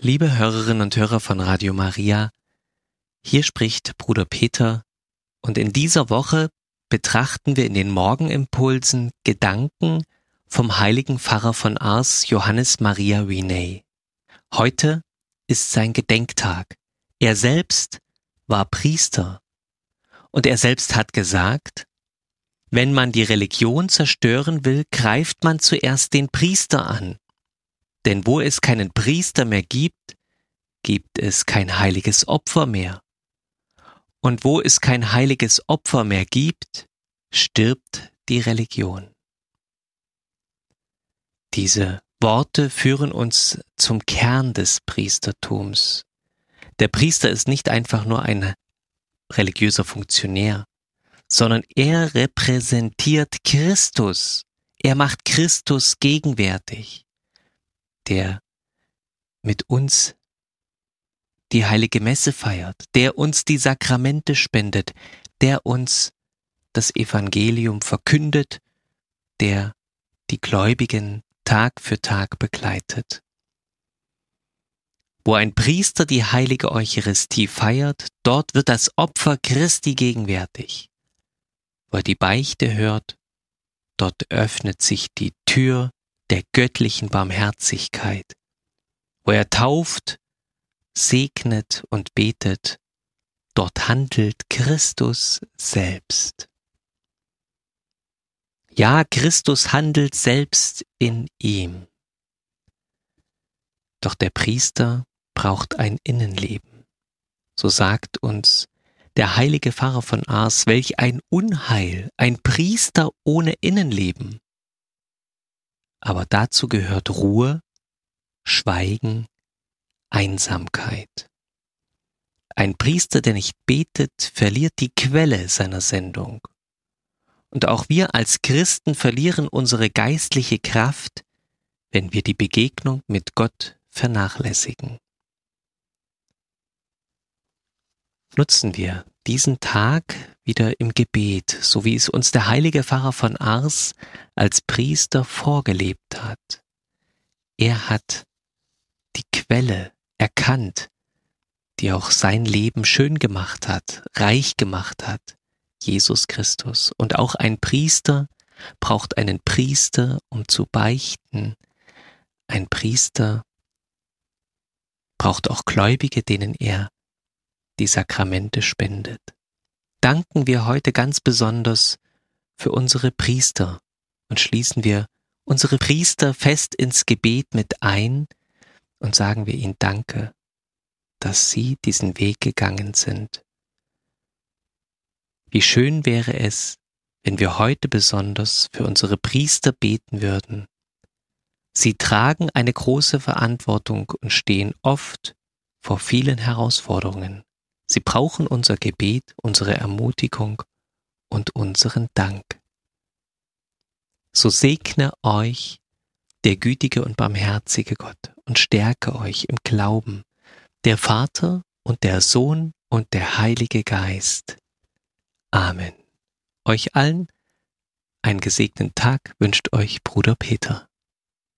Liebe Hörerinnen und Hörer von Radio Maria, hier spricht Bruder Peter und in dieser Woche betrachten wir in den Morgenimpulsen Gedanken vom heiligen Pfarrer von Ars, Johannes Maria Vianney. Heute ist sein Gedenktag. Er selbst war Priester und er selbst hat gesagt, wenn man die Religion zerstören will, greift man zuerst den Priester an. Denn wo es keinen Priester mehr gibt, gibt es kein heiliges Opfer mehr. Und wo es kein heiliges Opfer mehr gibt, stirbt die Religion. Diese Worte führen uns zum Kern des Priestertums. Der Priester ist nicht einfach nur ein religiöser Funktionär, sondern er repräsentiert Christus. Er macht Christus gegenwärtig, der mit uns die heilige Messe feiert, der uns die Sakramente spendet, der uns das Evangelium verkündet, der die Gläubigen Tag für Tag begleitet. Wo ein Priester die heilige Eucharistie feiert, dort wird das Opfer Christi gegenwärtig. Wo er die Beichte hört, dort öffnet sich die Tür der göttlichen Barmherzigkeit. Wo er tauft, segnet und betet, dort handelt Christus selbst. Ja, Christus handelt selbst in ihm. Doch der Priester braucht ein Innenleben. So sagt uns der heilige Pfarrer von Ars, welch ein Unheil, ein Priester ohne Innenleben. Aber dazu gehört Ruhe, Schweigen, Einsamkeit. Ein Priester, der nicht betet, verliert die Quelle seiner Sendung. Und auch wir als Christen verlieren unsere geistliche Kraft, wenn wir die Begegnung mit Gott vernachlässigen. Nutzen wir diesen Tag wieder im Gebet, so wie es uns der heilige Pfarrer von Ars als Priester vorgelebt hat. Er hat die Quelle erkannt, die auch sein Leben schön gemacht hat, reich gemacht hat, Jesus Christus. Und auch ein Priester braucht einen Priester, um zu beichten. Ein Priester braucht auch Gläubige, denen er die Sakramente spendet. Danken wir heute ganz besonders für unsere Priester und schließen wir unsere Priester fest ins Gebet mit ein und sagen wir ihnen Danke, dass sie diesen Weg gegangen sind. Wie schön wäre es, wenn wir heute besonders für unsere Priester beten würden. Sie tragen eine große Verantwortung und stehen oft vor vielen Herausforderungen. Sie brauchen unser Gebet, unsere Ermutigung und unseren Dank. So segne euch der gütige und barmherzige Gott und stärke euch im Glauben, der Vater und der Sohn und der Heilige Geist. Amen. Euch allen einen gesegneten Tag wünscht euch Bruder Peter.